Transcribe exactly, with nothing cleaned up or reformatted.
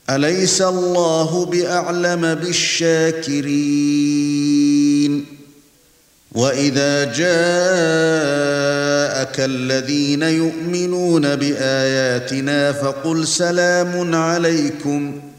أليس الله بأعلم بالشاكرين وإذا جاءك الذين يؤمنون بآياتنا فقل سلام عليكم